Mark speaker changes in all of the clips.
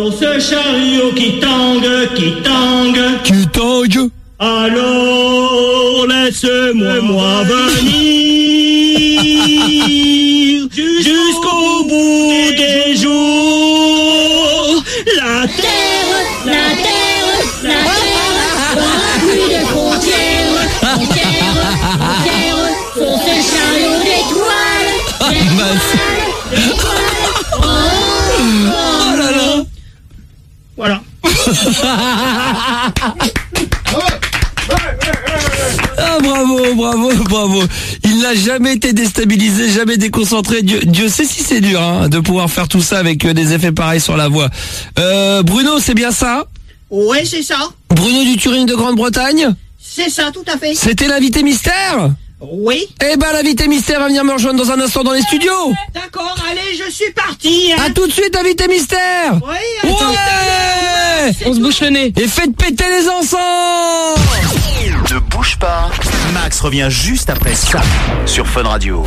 Speaker 1: Pour ce chariot qui tangue, alors laisse-moi venir jusqu'au bout des jours. La terre n'aura plus de frontières, sur ce chariot d'étoiles. Oh là là. Voilà.
Speaker 2: Ah, bravo. Il n'a jamais été déstabilisé, jamais déconcentré. Dieu sait si c'est dur de pouvoir faire tout ça avec des effets pareils sur la voix. Bruno, c'est bien ça?
Speaker 1: Ouais, c'est ça.
Speaker 2: Bruno du Turing de Grande-Bretagne?
Speaker 1: C'est ça, tout à fait.
Speaker 2: C'était l'invité mystère?
Speaker 1: Oui.
Speaker 2: Eh ben, l'invité mystère va venir me rejoindre dans un instant dans les studios.
Speaker 1: D'accord, allez, je suis parti.
Speaker 2: À tout de suite, invité mystère.
Speaker 1: Oui,
Speaker 2: ouais.
Speaker 3: On se bouche le nez.
Speaker 2: Et faites péter les encens.
Speaker 4: Ne bouge pas. Max revient juste après ça sur Fun Radio.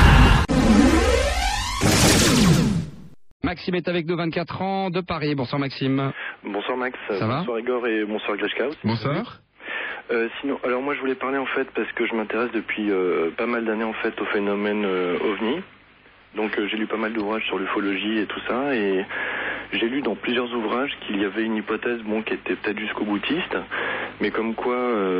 Speaker 3: Maxime est avec nous, 24 ans, de Paris. Bonsoir Maxime.
Speaker 5: Bonsoir Max.
Speaker 3: Ça va?
Speaker 5: Bonsoir Igor et bonsoir Glashka aussi.
Speaker 3: Bonsoir.
Speaker 5: Sinon, alors moi je voulais parler en fait parce que je m'intéresse depuis pas mal d'années en fait au phénomène OVNI. Donc j'ai lu pas mal d'ouvrages sur l'ufologie et tout ça, et j'ai lu dans plusieurs ouvrages qu'il y avait une hypothèse qui était peut-être jusqu'au boutiste, mais comme quoi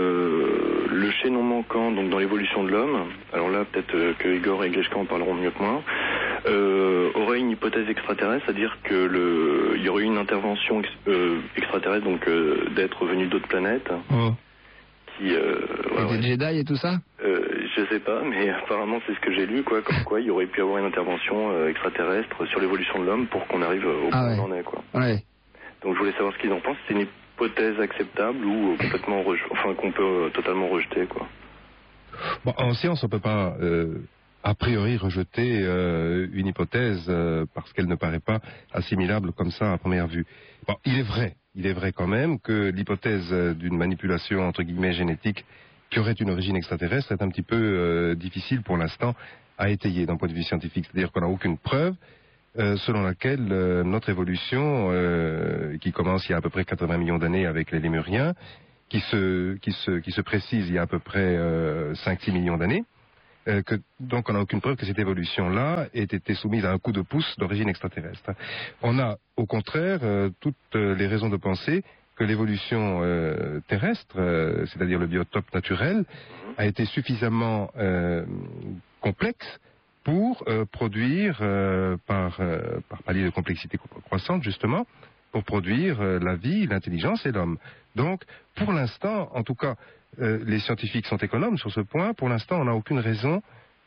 Speaker 5: le chaînon manquant donc dans l'évolution de l'homme, alors là peut-être que Igor et Gleshka en parleront mieux que moi, aurait une hypothèse extraterrestre, c'est-à-dire que il y aurait eu une intervention extraterrestre, donc d'êtres venus d'autres planètes.
Speaker 3: Oh.
Speaker 5: Qui,
Speaker 3: des Jedi et tout ça?
Speaker 5: Je sais pas, mais apparemment c'est ce que j'ai lu, comme quoi il y aurait pu avoir une intervention extraterrestre sur l'évolution de l'homme pour qu'on arrive au point où on en est, quoi.
Speaker 3: Ouais.
Speaker 5: Donc je voulais savoir ce qu'ils en pensent. C'est une hypothèse acceptable ou complètement qu'on peut totalement rejeter, quoi.
Speaker 6: Bon, en science, on peut pas a priori rejeter une hypothèse parce qu'elle ne paraît pas assimilable comme ça à première vue. Bon, il est vrai quand même que l'hypothèse d'une manipulation entre guillemets génétique qui aurait une origine extraterrestre est un petit peu difficile pour l'instant à étayer d'un point de vue scientifique. C'est-à-dire qu'on n'a aucune preuve selon laquelle notre évolution, qui commence il y a à peu près 80 millions d'années avec les Lémuriens, qui se précise il y a à peu près 5-6 millions d'années, donc on n'a aucune preuve que cette évolution-là ait été soumise à un coup de pouce d'origine extraterrestre. On a au contraire toutes les raisons de penser que l'évolution terrestre, c'est-à-dire le biotope naturel, a été suffisamment complexe pour produire, par palier de complexité croissante justement, pour produire la vie, l'intelligence et l'homme. Donc, pour l'instant, en tout cas, les scientifiques sont économes sur ce point. Pour l'instant, on n'a aucune raison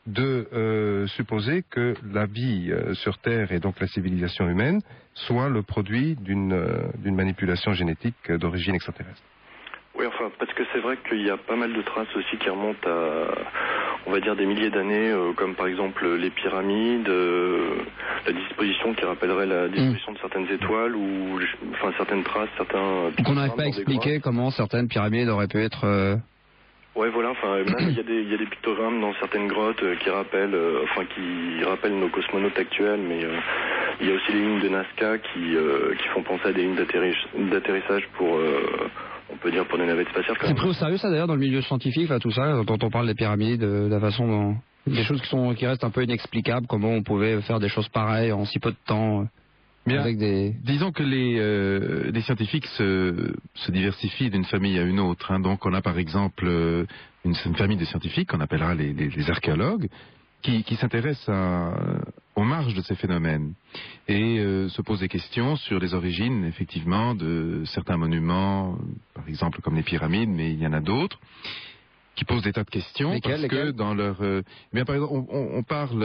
Speaker 6: de supposer que la vie sur Terre et donc la civilisation humaine soit le produit d'une manipulation génétique d'origine extraterrestre.
Speaker 5: Oui, enfin, parce que c'est vrai qu'il y a pas mal de traces aussi qui remontent à, on va dire, des milliers d'années, comme par exemple les pyramides, la disposition qui rappellerait la disposition de certaines étoiles, ou enfin certaines traces, certains...
Speaker 3: Donc on n'arrive pas à expliquer comment certaines pyramides auraient pu être...
Speaker 5: Ouais, voilà, enfin, même il y a des pictogrammes dans certaines grottes qui rappellent nos cosmonautes actuels, mais il y a aussi les lignes de Nazca qui font penser à des lignes d'atterrissage pour... on peut dire pour des navettes spatiales.
Speaker 3: C'est pris au sérieux ça d'ailleurs dans le milieu scientifique, là, tout ça, quand on parle des pyramides, de la façon dont... Des choses qui restent un peu inexplicables, comment on pouvait faire des choses pareilles en si peu de temps.
Speaker 6: Bien,
Speaker 3: avec des...
Speaker 6: Disons que les scientifiques se diversifient d'une famille à une autre. Donc on a par exemple une famille de scientifiques qu'on appellera les archéologues, qui s'intéressent aux marges de ces phénomènes et se posent des questions sur les origines effectivement de certains monuments, par exemple comme les pyramides, mais il y en a d'autres qui posent des tas de questions.
Speaker 3: Lesquelles
Speaker 6: que dans leur bien par exemple on parle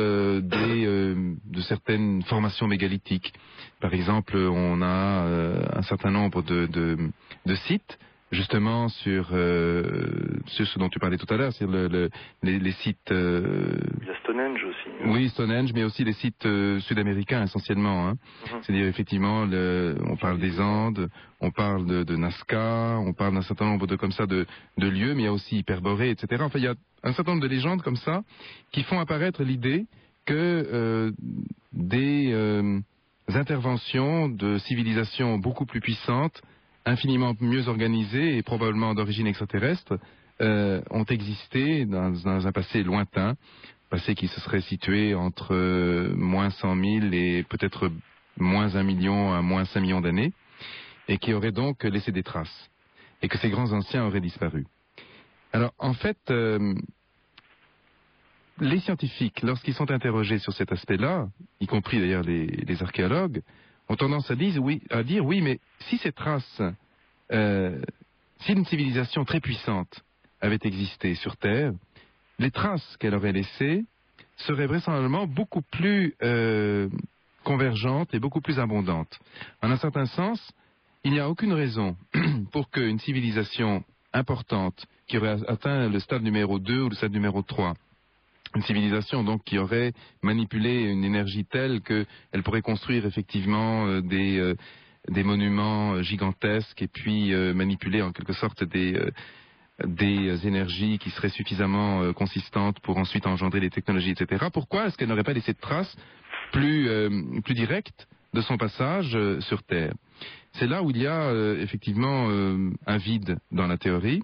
Speaker 6: de certaines formations mégalithiques. Par exemple, on a un certain nombre de sites justement sur ce dont tu parlais tout à l'heure, sur les sites...
Speaker 5: Il y a Stonehenge aussi.
Speaker 6: Oui, Stonehenge, mais aussi les sites sud-américains essentiellement. C'est-à-dire effectivement, on parle des Andes, on parle de Nazca, on parle d'un certain nombre de lieux, mais il y a aussi Hyperborée, etc. Enfin, il y a un certain nombre de légendes comme ça qui font apparaître l'idée que des interventions de civilisations beaucoup plus puissantes, infiniment mieux organisées et probablement d'origine extraterrestre, ont existé dans un passé lointain, passé qui se serait situé entre moins 100 000 et peut-être moins 1 million à moins 5 millions d'années, et qui aurait donc laissé des traces, et que ces grands anciens auraient disparu. Alors, en fait, les scientifiques, lorsqu'ils sont interrogés sur cet aspect-là, y compris d'ailleurs les archéologues, ont tendance à dire oui, mais si ces traces, si une civilisation très puissante avait existé sur Terre, les traces qu'elle aurait laissées seraient vraisemblablement beaucoup plus convergentes et beaucoup plus abondantes. En un certain sens, il n'y a aucune raison pour qu'une civilisation importante, qui aurait atteint le stade numéro 2 ou le stade numéro 3, une civilisation donc qui aurait manipulé une énergie telle qu'elle pourrait construire effectivement des monuments gigantesques et puis manipuler en quelque sorte des énergies qui seraient suffisamment consistantes pour ensuite engendrer des technologies, etc. Pourquoi est-ce qu'elle n'aurait pas laissé de traces plus directes de son passage sur Terre? C'est là où il y a effectivement un vide dans la théorie.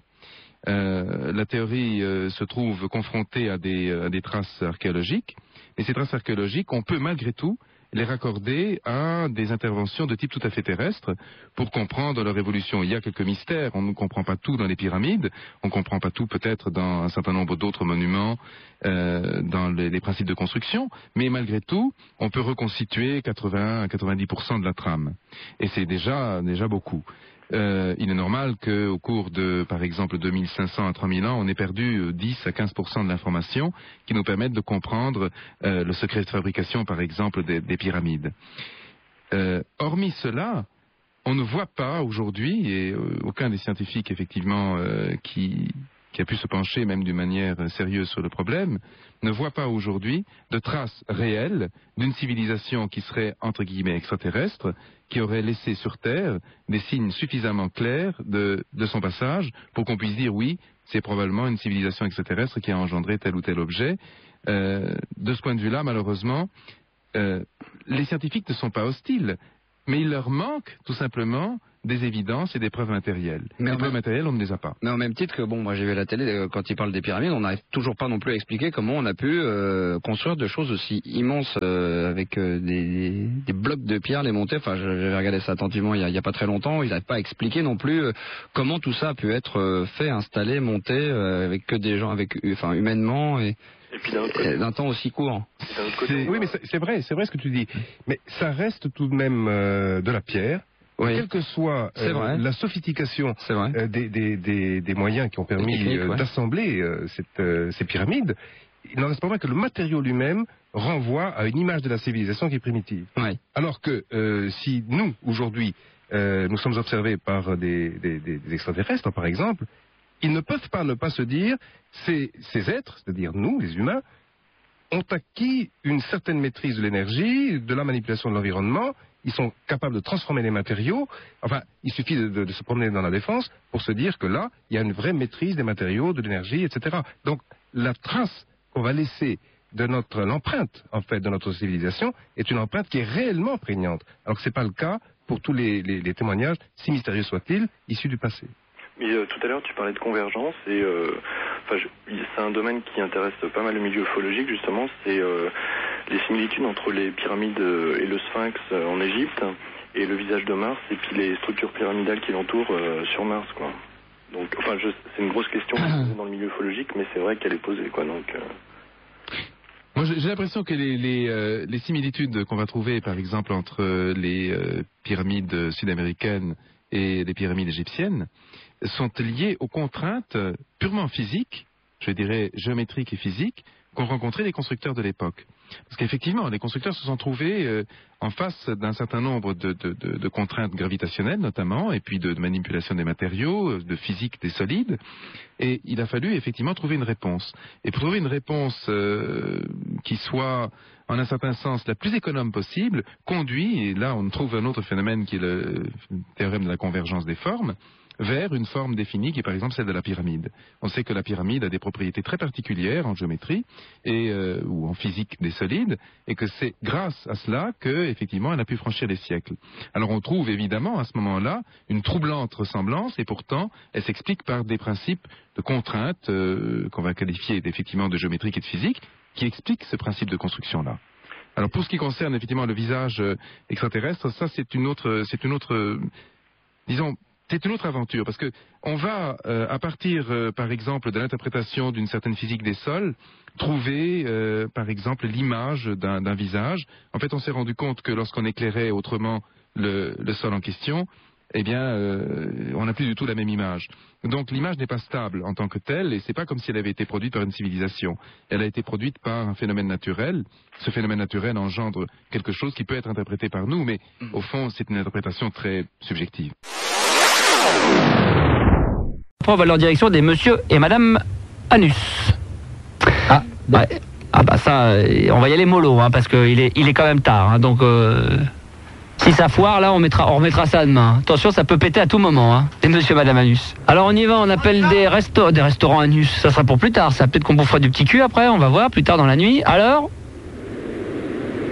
Speaker 6: La théorie se trouve confrontée à des traces archéologiques, et ces traces archéologiques, on peut malgré tout les raccorder à des interventions de type tout à fait terrestre pour comprendre leur évolution. Il y a quelques mystères, on ne comprend pas tout dans les pyramides, on ne comprend pas tout peut-être dans un certain nombre d'autres monuments, dans les principes de construction, mais malgré tout, on peut reconstituer 80 à 90% de la trame. Et c'est déjà beaucoup. Il est normal qu'au cours de, par exemple, 2500 à 3000 ans, on ait perdu 10 à 15% de l'information qui nous permettent de comprendre le secret de fabrication, par exemple, des pyramides. Hormis cela, on ne voit pas aujourd'hui, et aucun des scientifiques, effectivement, qui a pu se pencher même d'une manière sérieuse sur le problème, ne voit pas aujourd'hui de traces réelles d'une civilisation qui serait, entre guillemets, extraterrestre, qui aurait laissé sur Terre des signes suffisamment clairs de son passage pour qu'on puisse dire oui, c'est probablement une civilisation extraterrestre qui a engendré tel ou tel objet. De ce point de vue-là, malheureusement, les scientifiques ne sont pas hostiles, mais il leur manque tout simplement des évidences et des preuves matérielles. Les preuves matérielles, on ne les a pas.
Speaker 3: Mais au même titre que, moi j'ai vu à la télé, quand ils parlent des pyramides, on n'arrive toujours pas non plus à expliquer comment on a pu construire de choses aussi immenses avec des blocs de pierre, les monter. Enfin, j'avais regardé ça attentivement il y a pas très longtemps. Ils n'arrivent pas à expliquer non plus comment tout ça a pu être fait, installé, monté avec que des gens, humainement et puis d'un temps aussi court.
Speaker 6: Oui, mais c'est vrai ce que tu dis. Mais ça reste tout de même de la pierre. Oui. Quelle que soit la sophistication des moyens qui ont permis d'assembler ces pyramides, il n'en reste pas moins que le matériau lui-même renvoie à une image de la civilisation qui est primitive. Oui. Alors que si nous, aujourd'hui, nous sommes observés par des extraterrestres, par exemple, ils ne peuvent pas ne pas se dire, ces êtres, c'est-à-dire nous, les humains, ont acquis une certaine maîtrise de l'énergie, de la manipulation de l'environnement. Ils sont capables de transformer les matériaux. Enfin, il suffit de se promener dans la Défense pour se dire que là, il y a une vraie maîtrise des matériaux, de l'énergie, etc. Donc, la trace qu'on va laisser de l'empreinte, en fait, de notre civilisation, est une empreinte qui est réellement prégnante. Alors que c'est pas le cas pour tous les témoignages, si mystérieux soient-ils, issus du passé.
Speaker 5: Mais tout à l'heure, tu parlais de convergence et c'est un domaine qui intéresse pas mal le milieu ufologique, justement. C'est les similitudes entre les pyramides et le Sphinx en Égypte et le visage de Mars et puis les structures pyramidales qui l'entourent sur Mars, quoi. Donc, c'est une grosse question dans le milieu ufologique, mais c'est vrai qu'elle est posée, quoi. Donc.
Speaker 6: Moi, j'ai l'impression que les similitudes qu'on va trouver, par exemple, entre les pyramides sud-américaines et les pyramides égyptiennes sont liées aux contraintes purement physiques, je dirais géométriques et physiques, qu'ont rencontré les constructeurs de l'époque. Parce qu'effectivement, les constructeurs se sont trouvés en face d'un certain nombre de contraintes gravitationnelles notamment, et puis de manipulation des matériaux, de physique des solides, et il a fallu effectivement trouver une réponse. Et pour trouver une réponse qui soit, en un certain sens, la plus économe possible, conduit, et là on trouve un autre phénomène qui est le théorème de la convergence des formes, vers une forme définie qui est par exemple celle de la pyramide. On sait que la pyramide a des propriétés très particulières en géométrie ou en physique des solides, et que c'est grâce à cela que effectivement elle a pu franchir les siècles. Alors on trouve évidemment à ce moment-là une troublante ressemblance, et pourtant elle s'explique par des principes de contraintes qu'on va qualifier effectivement de géométrique et de physique, qui expliquent ce principe de construction-là. Alors pour ce qui concerne effectivement le visage extraterrestre, ça c'est une autre aventure, parce que on va à partir par exemple de l'interprétation d'une certaine physique des sols trouver par exemple l'image d'un visage. En fait, on s'est rendu compte que lorsqu'on éclairait autrement le sol en question, eh bien, on n'a plus du tout la même image. Donc l'image n'est pas stable en tant que telle, et c'est pas comme si elle avait été produite par une civilisation. Elle a été produite par un phénomène naturel. Ce phénomène naturel engendre quelque chose qui peut être interprété par nous, mais au fond, c'est une interprétation très subjective.
Speaker 7: Après, on va aller en direction des monsieur et madame Anus. Ah, ouais. Ah bah ça, on va y aller mollo, hein, parce qu'il est quand même tard, hein, donc... Si ça foire, là, on remettra ça demain. Attention, ça peut péter à tout moment, hein. Des monsieur et madame Anus. Alors on y va, on appelle des restaurants Anus. Ça sera pour plus tard, ça. Peut-être qu'on bouffera du petit cul après, on va voir, plus tard dans la nuit. Alors ? Allô ?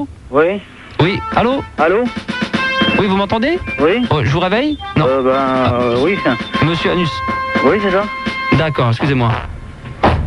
Speaker 8: Oui.
Speaker 7: Oui, allô ?
Speaker 8: Allô?
Speaker 7: Oui, vous m'entendez?
Speaker 8: Oui.
Speaker 7: Oh, je vous réveille? Non.
Speaker 8: Oui, ça.
Speaker 7: Monsieur Anus.
Speaker 8: Oui, c'est ça.
Speaker 7: D'accord, excusez-moi.